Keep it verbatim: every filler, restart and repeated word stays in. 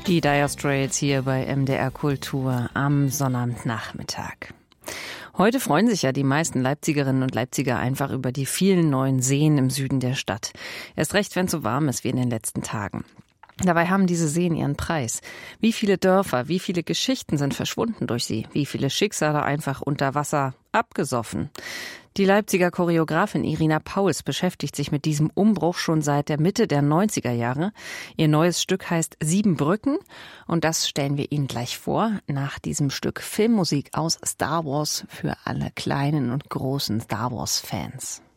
Die Dire Straits hier bei M D R Kultur am Sonnabendnachmittag. Heute freuen sich ja die meisten Leipzigerinnen und Leipziger einfach über die vielen neuen Seen im Süden der Stadt. Erst recht, wenn es so warm ist wie in den letzten Tagen. Dabei haben diese Seen ihren Preis. Wie viele Dörfer, wie viele Geschichten sind verschwunden durch sie? Wie viele Schicksale einfach unter Wasser abgesoffen? Die Leipziger Choreografin Irina Pauls beschäftigt sich mit diesem Umbruch schon seit der Mitte der neunziger Jahre. Ihr neues Stück heißt Sieben Brücken und das stellen wir Ihnen gleich vor, nach diesem Stück Filmmusik aus Star Wars für alle kleinen und großen Star Wars Fans.